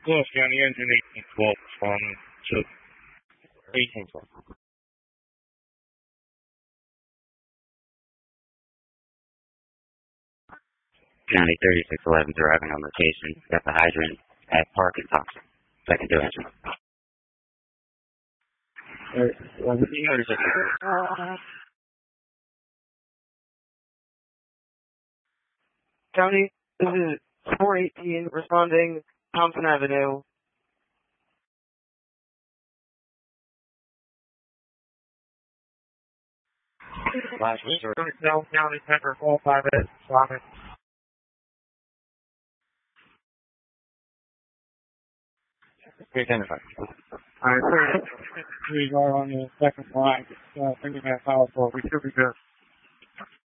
Close County Engine 1812 responding to 1812. County 3611 arriving on location. Got the hydrant at Park and Thompson. Second to engine. 36. County, this is 418 responding Thompson Avenue. Last resort. County Pepper 458 responding. Identify. Alright, we are on the second line. Thinking that power, we should be good.